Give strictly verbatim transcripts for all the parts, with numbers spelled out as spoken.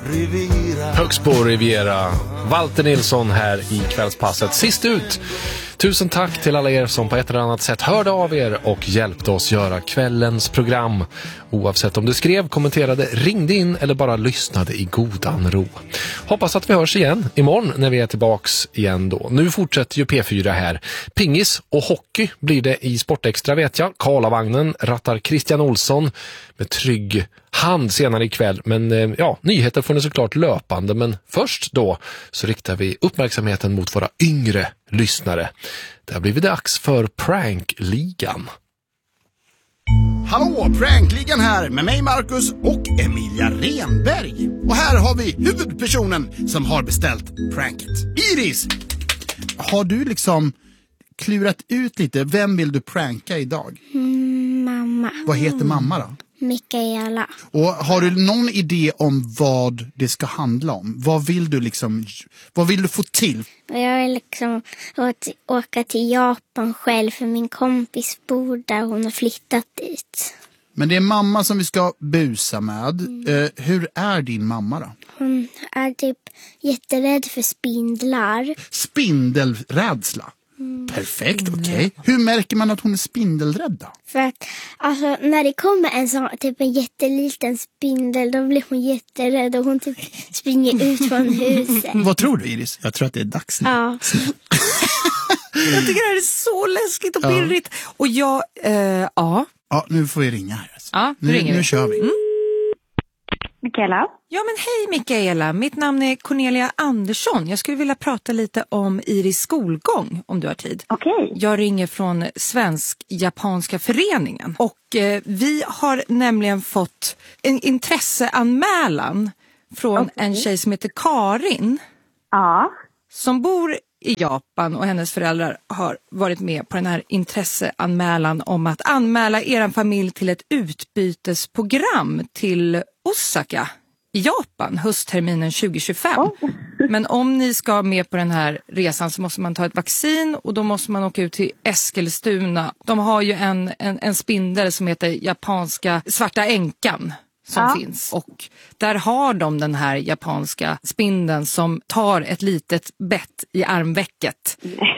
Riviera. Högst på Riviera. Walter Nilsson här i Kvällspasset. Sist ut. Tusen tack till alla er som på ett eller annat sätt hörde av er och hjälpte oss göra kvällens program. Oavsett om du skrev, kommenterade, ringde in eller bara lyssnade i godan ro. Hoppas att vi hörs igen imorgon när vi är tillbaks igen då. Nu fortsätter ju P fyra här. Pingis och hockey blir det i Sportextra vet jag. Karlavagnen rattar Christian Olsson med trygg hand senare ikväll. Men ja, nyheter får ni såklart löpande. Men först då så riktar vi uppmärksamheten mot våra yngre lyssnare. Det har blivit dags för Prankligan. Hallå, Prankligan här med mig Marcus och Emilia Renberg. Och här har vi huvudpersonen som har beställt pranket. Iris, har du liksom klurat ut lite, vem vill du pranka idag? Mm, mamma. Vad heter mamma då? Mikaela. Och har du någon idé om vad det ska handla om? Vad vill du liksom, vad vill du få till? Jag vill liksom åka till Japan själv för min kompis bor där, hon har flyttat dit. Men det är mamma som vi ska busa med. Mm. Uh, hur är din mamma då? Hon är typ jätterädd för spindlar. Spindelrädsla? Mm. Perfekt, okej. Okay. Hur märker man att hon är spindelrädd då? För att alltså, när det kommer en sån typ en jätteliten spindel, då blir hon jätterädd och hon typ springer ut från huset. Vad tror du, Iris? Jag tror att det är dags nu. Ja. Jag tycker det här är så läskigt och pirrigt. Ja. Och jag, eh, ja. Ja, nu får vi ringa här. Alltså. Ja, nu, nu ringer vi. Nu kör vi. Mm. Mikaela? Ja men hej Mikaela, mitt namn är Cornelia Andersson. Jag skulle vilja prata lite om Iris skolgång om du har tid. Okej. Okay. Jag ringer från Svensk-Japanska föreningen. Och eh, vi har nämligen fått en intresseanmälan från okay. en tjej som heter Karin. Ja. Som bor i Japan och hennes föräldrar har varit med på den här intresseanmälan om att anmäla er familj till ett utbytesprogram till Osaka i Japan höstterminen tjugo tjugofem. Oh. Men om ni ska med på den här resan så måste man ta ett vaccin och då måste man åka ut till Eskilstuna. De har ju en, en, en spindel som heter japanska svarta änkan som ja. finns. Och där har de den här japanska spindeln som tar ett litet bett i armvecket.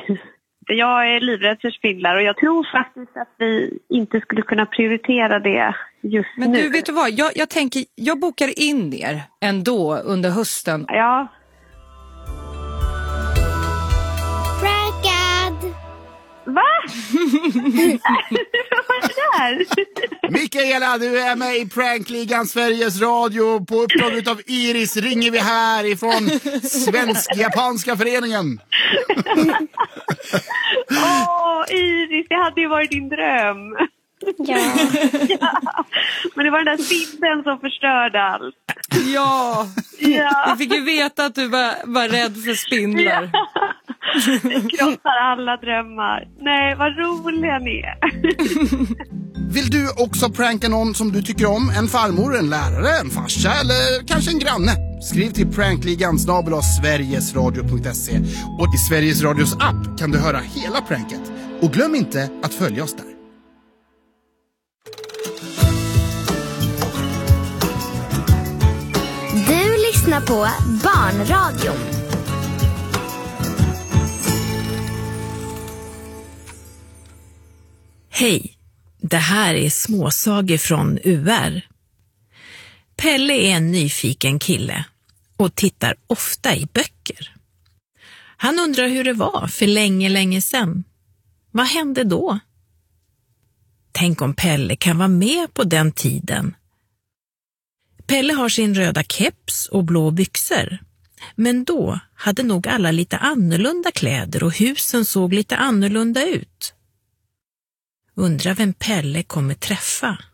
Jag är livrädd för spindlar och jag tror faktiskt att vi inte skulle kunna prioritera det just Men nu. Men du, vet du vad? Jag, jag tänker, jag bokar in er ändå under hösten. Ja. Prankad! Va? Vad var det där? Mikaela, du är med i Prankligan Sveriges Radio. På uppdrag av Iris ringer vi här ifrån Svensk-Japanska föreningen. Åh, oh, Iris, det hade ju varit din dröm. Ja. Ja. Men det var den där spindeln som förstörde allt. Ja, ja. Jag fick ju veta att du var, var rädd för spindlar. Ja. Det krossar alla drömmar. Nej, vad roliga ni är. Vill du också pranka någon som du tycker om? En farmor, en lärare, en farsa eller kanske en granne? Skriv till prankligan snabel-a sverigesradio punkt se. Och i Sveriges Radios app kan du höra hela pranket. Och glöm inte att följa oss där. Du lyssnar på Barnradion. Hej, det här är småsager från U R. Pelle är en nyfiken kille och tittar ofta i böcker. Han undrar hur det var för länge, länge sedan. Vad hände då? Tänk om Pelle kan vara med på den tiden. Pelle har sin röda keps och blå byxor. Men då hade nog alla lite annorlunda kläder och husen såg lite annorlunda ut. Undrar vem Pelle kommer träffa.